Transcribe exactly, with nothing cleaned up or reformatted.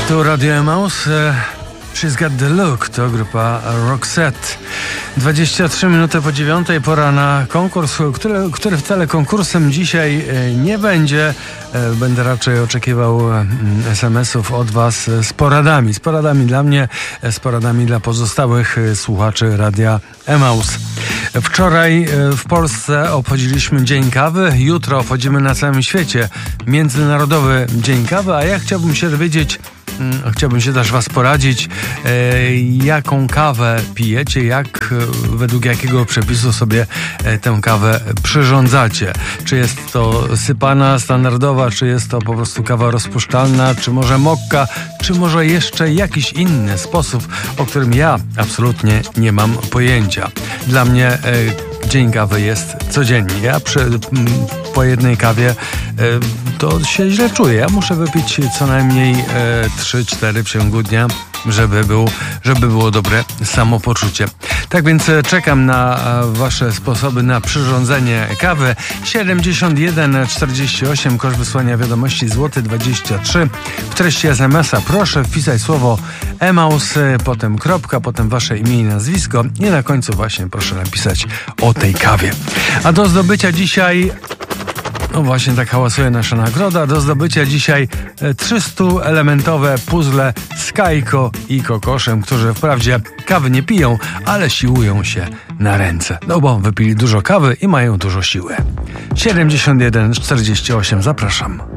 Tu Radio Emaus. She's Got the Look to grupa Roxette. dwadzieścia trzy minuty po dziewiątej, pora na konkurs, który, który wcale konkursem dzisiaj nie będzie. Będę raczej oczekiwał es em esów od was z poradami. Z poradami dla mnie, z poradami dla pozostałych słuchaczy Radia Emaus. Wczoraj w Polsce obchodziliśmy Dzień Kawy, jutro obchodzimy na całym świecie Międzynarodowy Dzień Kawy, a ja chciałbym się dowiedzieć, Chciałbym się też was poradzić, e, jaką kawę pijecie, jak, według jakiego przepisu sobie e, tę kawę przyrządzacie. Czy jest to sypana, standardowa, czy jest to po prostu kawa rozpuszczalna, czy może mokka, czy może jeszcze jakiś inny sposób, o którym ja absolutnie nie mam pojęcia. Dla mnie e, Dzień Kawy jest codziennie. Ja przy, m, po jednej kawie e, to się źle czuję. Ja muszę wypić co najmniej e, trzy cztery w ciągu dnia, żeby, był, żeby było dobre samopoczucie. Tak więc czekam na wasze sposoby na przyrządzenie kawy. siedemdziesiąt jeden czterdzieści osiem, koszt wysłania wiadomości złoty dwadzieścia trzy. W treści es emesa proszę wpisać słowo Emaus, potem kropka, potem wasze imię i nazwisko i na końcu właśnie proszę napisać o tej kawie. A do zdobycia dzisiaj... No właśnie tak hałasuje nasza nagroda. Do zdobycia dzisiaj trzystuelementowe puzzle z Kajko i Kokoszem, którzy wprawdzie kawy nie piją, ale siłują się na ręce. No bo wypili dużo kawy i mają dużo siły. siedemdziesiąt jeden czterdzieści osiem, zapraszam.